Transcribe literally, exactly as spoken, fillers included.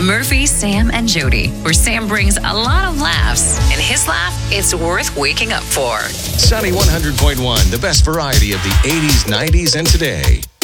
Murphy, Sam, and Jody, where Sam brings a lot of laughs, and his laugh is worth waking up for. Sunny one hundred point one, the best variety of the eighties, nineties, and today.